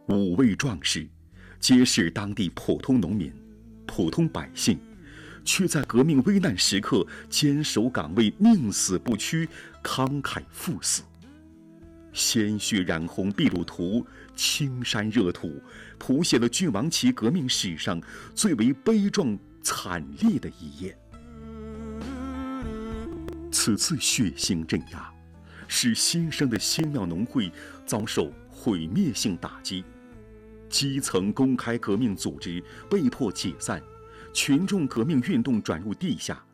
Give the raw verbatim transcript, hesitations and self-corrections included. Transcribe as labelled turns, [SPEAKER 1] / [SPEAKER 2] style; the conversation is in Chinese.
[SPEAKER 1] 五位壮士，皆是当地普通农民、普通百姓，却在革命危难时刻坚守岗位，宁死不屈，慷慨赴死。鲜血染红秘鲁图，青山热土，谱写了郡王旗革命史上最为悲壮惨烈的一页。此次血腥镇压，使新生的新庙农会遭受毁灭性打击，基层公开革命组织被迫解散，群众革命运动转入地下，